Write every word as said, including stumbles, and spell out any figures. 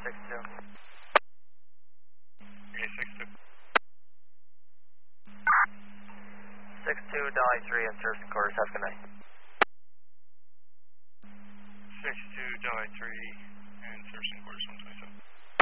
six two. Okay, six two. six two, Dolly three, and service and quarters. Have a good night. six two, Dolly three, and service and quarters one twenty-seven.